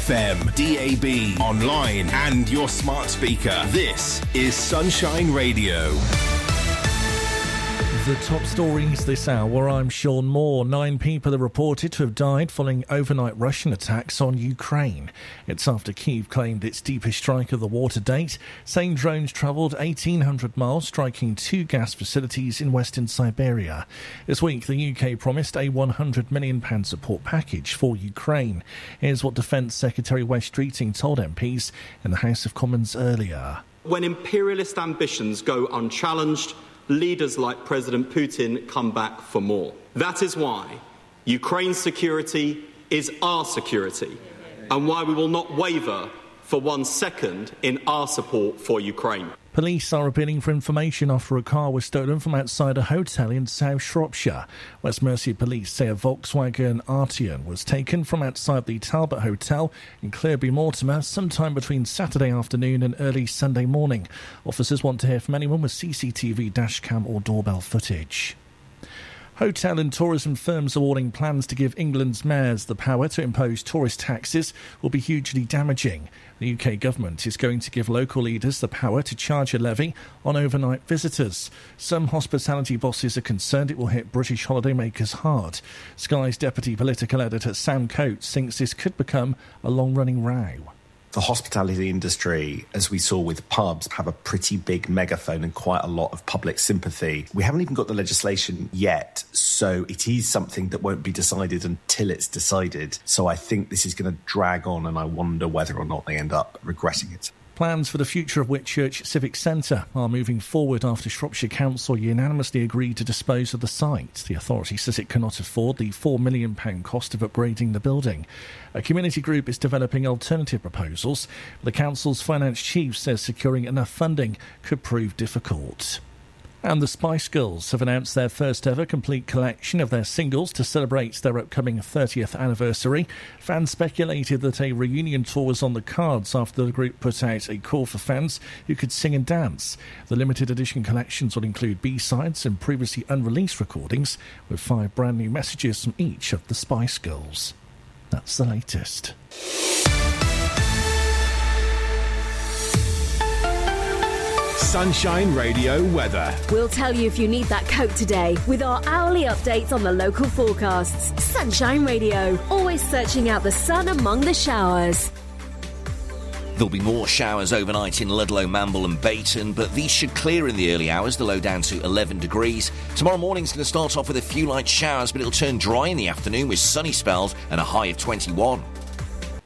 FM, DAB, online and your smart speaker. This is Sunshine Radio. The top stories this hour, I'm Sean Moore. 9 people are reported to have died following overnight Russian attacks on Ukraine. It's after Kyiv claimed its deepest strike of the war to date, saying drones travelled 1,800 miles, striking 2 gas facilities in western Siberia. This week, the UK promised a £100 million support package for Ukraine. Here's what Defence Secretary Wes Streeting told MPs in the House of Commons earlier. When imperialist ambitions go unchallenged, leaders like President Putin come back for more. That is why Ukraine's security is our security, and why we will not waver for 1 second in our support for Ukraine. Police are appealing for information after a car was stolen from outside a hotel in South Shropshire. West Mercia police say a Volkswagen Arteon was taken from outside the Talbot Hotel in Clearby Mortimer sometime between Saturday afternoon and early Sunday morning. Officers want to hear from anyone with CCTV, dashcam or doorbell footage. Hotel and tourism firms are warning plans to give England's mayors the power to impose tourist taxes will be hugely damaging. The UK government is going to give local leaders the power to charge a levy on overnight visitors. Some hospitality bosses are concerned it will hit British holidaymakers hard. Sky's deputy political editor Sam Coates thinks this could become a long-running row. The hospitality industry, as we saw with pubs, have a pretty big megaphone and quite a lot of public sympathy. We haven't even got the legislation yet, so it is something that won't be decided until it's decided. So I think this is going to drag on, and I wonder whether or not they end up regretting it. Plans for the future of Whitchurch Civic Centre are moving forward after Shropshire Council unanimously agreed to dispose of the site. The authority says it cannot afford the £4 million cost of upgrading the building. A community group is developing alternative proposals. The council's finance chief says securing enough funding could prove difficult. And the Spice Girls have announced their first ever complete collection of their singles to celebrate their upcoming 30th anniversary. Fans speculated that a reunion tour was on the cards after the group put out a call for fans who could sing and dance. The limited edition collections will include B-sides and previously unreleased recordings with 5 brand new messages from each of the Spice Girls. That's the latest. Sunshine Radio weather. We'll tell you if you need that coat today with our hourly updates on the local forecasts. Sunshine Radio, always searching out the sun among the showers. There'll be more showers overnight in Ludlow, Mamble and Bayton, but these should clear in the early hours, the low down to 11 degrees. Tomorrow morning's going to start off with a few light showers, but it'll turn dry in the afternoon with sunny spells and a high of 21.